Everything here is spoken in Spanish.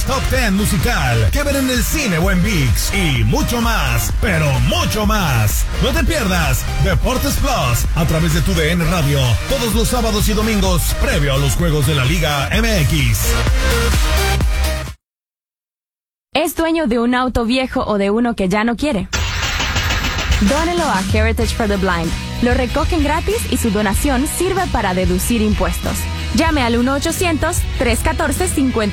Top 10 musical, que ver en el cine o en ViX y mucho más, pero mucho más. No te pierdas Deportes Plus a través de tu DN Radio todos los sábados y domingos previo a los juegos de la Liga MX. ¿Es dueño de un auto viejo o de uno que ya no quiere? Dónelo a Heritage for the Blind. Lo recogen gratis y su donación sirve para deducir impuestos. Llame al 1-800-314-50.